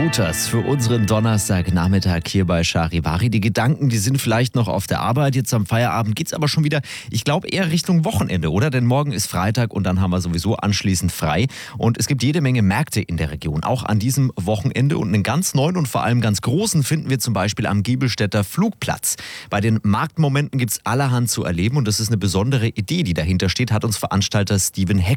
Wouters für unseren Donnerstagnachmittag hier bei Charivari. Die Gedanken, die sind vielleicht noch auf der Arbeit. Jetzt am Feierabend geht's aber schon wieder, ich glaube, eher Richtung Wochenende, oder? Denn morgen ist Freitag und dann haben wir sowieso anschließend frei. Und es gibt jede Menge Märkte in der Region, auch an diesem Wochenende. Und einen ganz neuen und vor allem ganz großen finden wir zum Beispiel am Giebelstädter Flugplatz. Bei den Marktmomenten gibt's allerhand zu erleben und das ist eine besondere Idee, die dahinter steht, hat uns Veranstalter Steven Heck